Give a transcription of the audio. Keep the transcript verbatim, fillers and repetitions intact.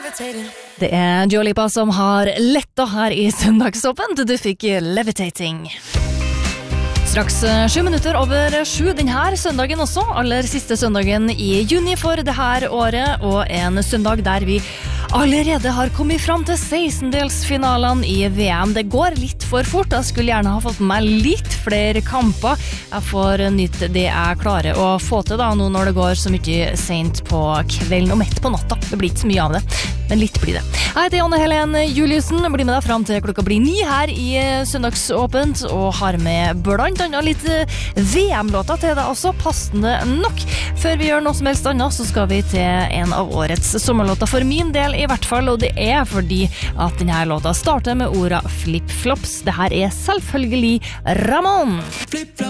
Det er Dua Lipa som har letta her i Søndagsåpent. Du fikk Levitating. Straks sju minutter over sju denne søndagen også, aller siste søndagen i juni for det her året, og en søndag der vi allerede har kommet fram til sekstendelsfinalene i V M. Det går litt for fort, jeg skulle gjerne ha fått med meg litt flere kamper. Jeg får nytte det jeg klarer å få til da, nå når det går så mye sent på kvelden og midt på natta. Det blir ikke så mye av det, men litt blir det. Jeg heter Janne Helen Juliussen, blir med deg fram til klokka blir ni her i Søndagsåpent, og har med blant annet litt V M-låter til deg også, passende nok. Før vi gjør noe som helst annet, så skal vi til en av årets sommerlåter for min del i hvert fall, og det er fordi at denne låta starter med ordet flip-flops. Det her er selvfølgelig Ramón.